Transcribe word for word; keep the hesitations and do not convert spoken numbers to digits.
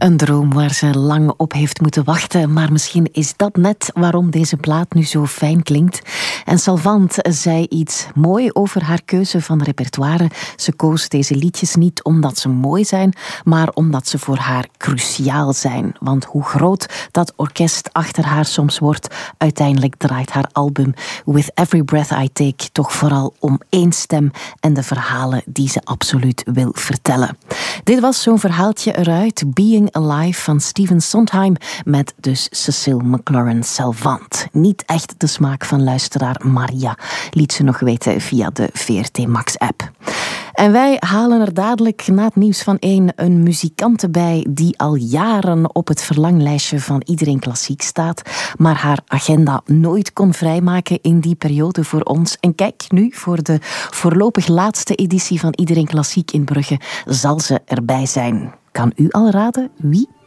Een droom waar ze lang op heeft moeten wachten, maar misschien is dat net waarom deze plaat nu zo fijn klinkt. En Salvant zei iets mooi over haar keuze van repertoire. Ze koos deze liedjes niet omdat ze mooi zijn, maar omdat ze voor haar cruciaal zijn. Want hoe groot dat orkest achter haar soms wordt, uiteindelijk draait haar album With Every Breath I Take toch vooral om één stem en de verhalen die ze absoluut wil vertellen. Dit was zo'n verhaaltje eruit, Being Alive van Stephen Sondheim, met dus Cécile McLorin Salvant. Niet echt de smaak van luisteraar Maria, liet ze nog weten via de V R T Max app. En wij halen er dadelijk na het nieuws van één een muzikante bij die al jaren op het verlanglijstje van Iedereen Klassiek staat, maar haar agenda nooit kon vrijmaken in die periode voor ons. En kijk, nu voor de voorlopig laatste editie van Iedereen Klassiek in Brugge zal ze erbij zijn. Kan u al raden wie?